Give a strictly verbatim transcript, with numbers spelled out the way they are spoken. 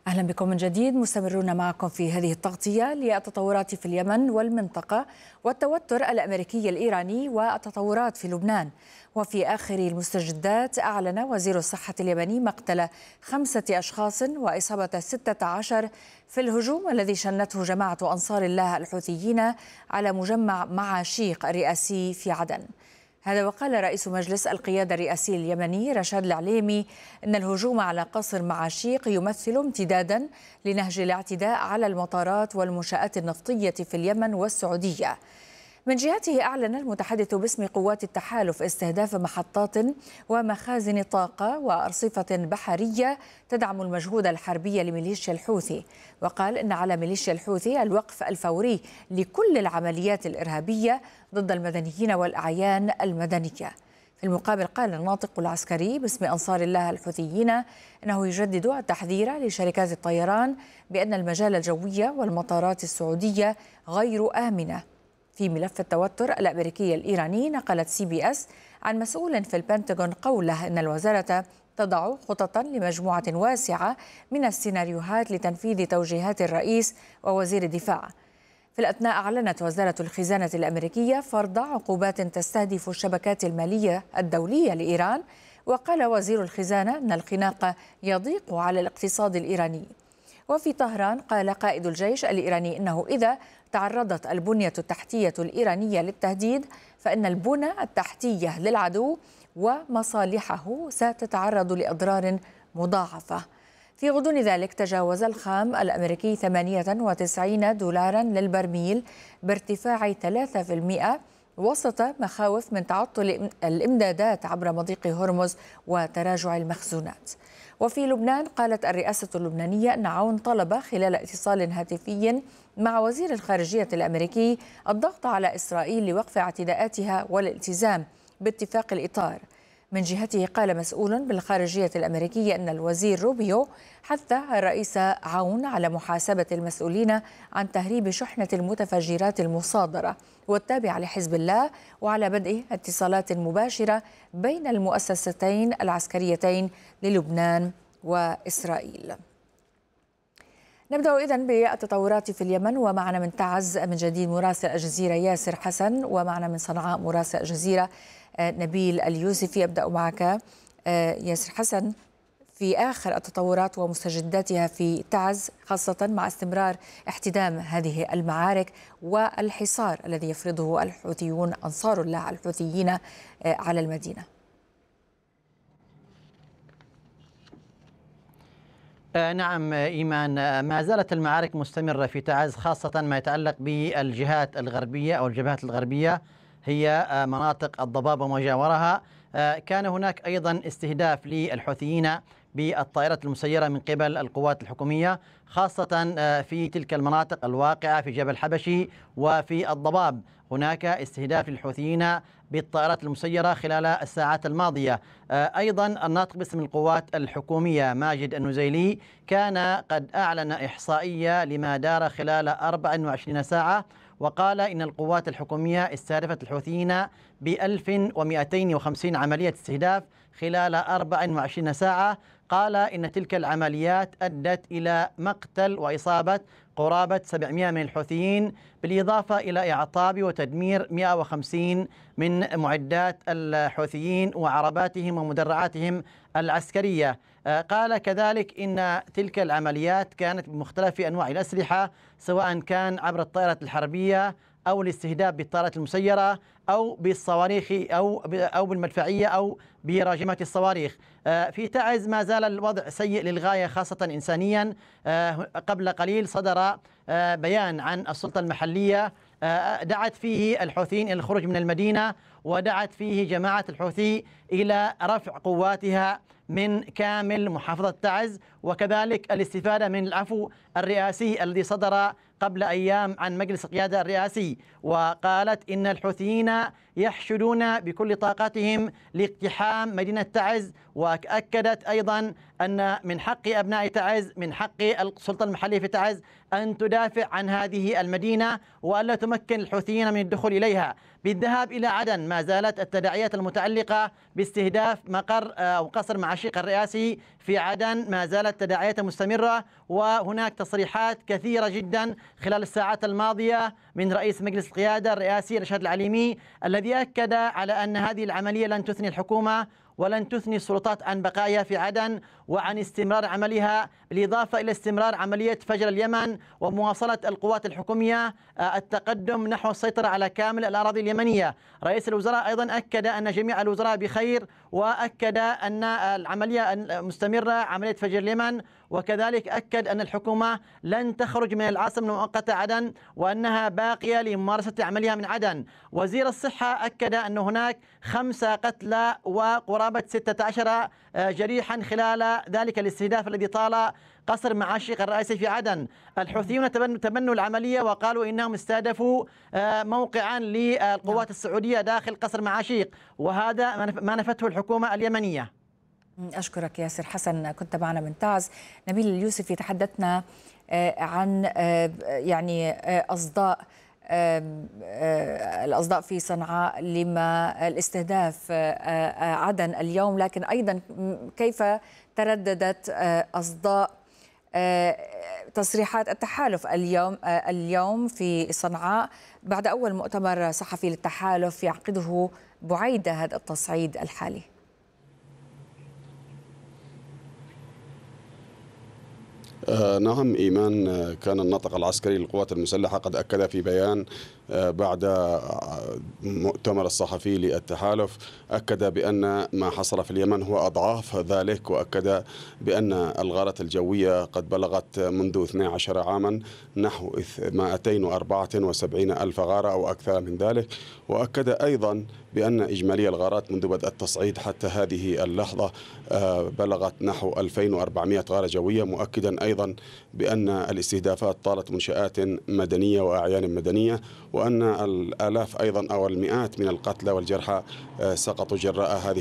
أهلا بكم من جديد، مستمرون معكم في هذه التغطية للتطورات في اليمن والمنطقة والتوتر الأمريكي الإيراني والتطورات في لبنان. وفي آخر المستجدات أعلن وزير الصحة اليمني مقتل خمسة أشخاص وإصابة ستة عشر في الهجوم الذي شنته جماعة أنصار الله الحوثيين على مجمع معاشيق الرئاسي في عدن. هذا وقال رئيس مجلس القيادة الرئاسي اليمني رشاد العليمي إن الهجوم على قصر معاشيق يمثل امتدادا لنهج الاعتداء على المطارات والمنشآت النفطية في اليمن والسعودية. من جهته أعلن المتحدث باسم قوات التحالف استهداف محطات ومخازن طاقة وأرصفة بحرية تدعم المجهود الحربي لميليشيا الحوثي، وقال إن على ميليشيا الحوثي الوقف الفوري لكل العمليات الإرهابية ضد المدنيين والأعيان المدنية. في المقابل قال الناطق العسكري باسم أنصار الله الحوثيين إنه يجدد التحذير لشركات الطيران بأن المجال الجوي والمطارات السعودية غير آمنة. في ملف التوتر الأمريكي الإيراني نقلت سي بي اس عن مسؤول في البنتاغون قوله إن الوزارة تضع خططا لمجموعة واسعة من السيناريوهات لتنفيذ توجيهات الرئيس ووزير الدفاع. في الأثناء أعلنت وزارة الخزانة الأمريكية فرض عقوبات تستهدف الشبكات المالية الدولية لإيران، وقال وزير الخزانة أن الخناق يضيق على الاقتصاد الإيراني. وفي طهران قال قائد الجيش الإيراني إنه إذا تعرضت البنية التحتية الإيرانية للتهديد فإن البنى التحتية للعدو ومصالحه ستتعرض لأضرار مضاعفة. في غضون ذلك تجاوز الخام الأمريكي ثمانية وتسعين دولارا للبرميل بارتفاع ثلاثة بالمئة وسط مخاوف من تعطل الإمدادات عبر مضيق هرمز وتراجع المخزونات. وفي لبنان قالت الرئاسة اللبنانية أن عون طلب خلال اتصال هاتفي مع وزير الخارجية الأمريكي الضغط على إسرائيل لوقف اعتداءاتها والالتزام باتفاق الإطار. من جهته قال مسؤول بالخارجية الأمريكية أن الوزير روبيو حث الرئيس عون على محاسبة المسؤولين عن تهريب شحنة المتفجرات المصادرة والتابعة لحزب الله، وعلى بدء اتصالات مباشرة بين المؤسستين العسكريتين للبنان وإسرائيل. نبدأ إذن بالتطورات في اليمن، ومعنا من تعز من جديد مراسل الجزيرة ياسر حسن، ومعنا من صنعاء مراسل الجزيرة نبيل اليوسفي. أبدأ معك ياسر حسن في آخر التطورات ومستجداتها في تعز، خاصة مع استمرار احتدام هذه المعارك والحصار الذي يفرضه الحوثيون أنصار الله الحوثيين على المدينة. نعم إيمان، ما زالت المعارك مستمرة في تعز، خاصة ما يتعلق بالجهات الغربية أو الجبهات الغربية هي مناطق الضباب وما جاورها. كان هناك أيضا استهداف للحوثيين بالطائرات المسيرة من قبل القوات الحكومية، خاصة في تلك المناطق الواقعة في جبل حبشي وفي الضباب. هناك استهداف للحوثيين بالطائرات المسيرة خلال الساعات الماضية. أيضا الناطق باسم القوات الحكومية ماجد النزيلي كان قد أعلن إحصائية لما دار خلال أربع وعشرين ساعة، وقال إن القوات الحكومية استهدفت الحوثيين ب ألف ومئتين وخمسين عملية استهداف خلال أربع وعشرين ساعة. قال إن تلك العمليات أدت إلى مقتل وإصابة قرابة سبعمئة من الحوثيين، بالإضافة إلى إعطاب وتدمير مئة وخمسين من معدات الحوثيين وعرباتهم ومدرعاتهم العسكرية. قال كذلك إن تلك العمليات كانت بمختلف أنواع الأسلحة، سواء كان عبر الطائرات الحربية أو الاستهداف بالطائرات المسيرة أو بالصواريخ أو أو بالمدفعية أو براجمات الصواريخ. في تعز ما زال الوضع سيء للغاية، خاصة إنسانيا. قبل قليل صدر بيان عن السلطة المحلية دعت فيه الحوثيين إلى الخروج من المدينة، ودعت فيه جماعة الحوثي إلى رفع قواتها من كامل محافظة تعز، وكذلك الاستفادة من العفو الرئاسي الذي صدر قبل أيام عن مجلس القيادة الرئاسي. وقالت إن الحوثيين يحشدون بكل طاقتهم لاقتحام مدينة تعز، وأكدت أيضا أن من حق أبناء تعز، من حق السلطة المحلية في تعز أن تدافع عن هذه المدينة وألا تمكن الحوثيين من الدخول إليها. بالذهاب إلى عدن ما زالت التداعيات المتعلقة باستهداف مقر أو قصر معشيق الرئاسي في عدن ما زالت تداعياتها مستمرة، وهناك تصريحات كثيرة جدا خلال الساعات الماضية من رئيس مجلس القيادة الرئاسي رشاد العليمي، الذي أكد على أن هذه العملية لن تثني الحكومة ولن تثني السلطات عن بقائها في عدن وعن استمرار عملها، بالإضافة إلى استمرار عملية فجر اليمن ومواصلة القوات الحكومية التقدم نحو السيطرة على كامل الأراضي اليمنية. رئيس الوزراء أيضا أكد أن جميع الوزراء بخير، وأكد أن العملية مستمرة عملية فجر اليمن، وكذلك أكد أن الحكومة لن تخرج من العاصمة المؤقتة عدن وأنها باقية لممارسة عملها من عدن. وزير الصحة أكد أن هناك خمسة قتلى وقرابة ستة عشر جريحا خلال ذلك الاستهداف الذي طال قصر معشيق الرئاسي في عدن. الحوثيون تبنوا العملية وقالوا إنهم استهدفوا موقعا للقوات السعودية داخل قصر معشيق، وهذا ما نفته الحكومة اليمنية. أشكرك ياسر حسن، كنت معنا من تعز. نبيل اليوسفي، تحدثنا عن يعني أصداء الأصداء في صنعاء لما الاستهداف عدن اليوم، لكن أيضا كيف ترددت أصداء تصريحات التحالف اليوم اليوم في صنعاء بعد أول مؤتمر صحفي للتحالف يعقده بعيد هذا التصعيد الحالي. آه نعم إيمان، كان الناطق العسكري للقوات المسلحة قد أكد في بيان آه بعد مؤتمر الصحفي للتحالف، أكد بأن ما حصل في اليمن هو أضعاف ذلك، وأكد بأن الغارات الجوية قد بلغت منذ اثني عشر عاما نحو مئتين وأربعة وسبعين ألف غارة أو أكثر من ذلك، وأكد أيضا بأن إجمالي الغارات منذ بدء التصعيد حتى هذه اللحظة آه بلغت نحو ألفين وأربعمئة غارة جوية، مؤكدا أيضا بأن الاستهدافات طالت منشآت مدنية وأعيان مدنية، وأن الآلاف أيضا أو المئات من القتلى والجرحى سقطوا جراء هذه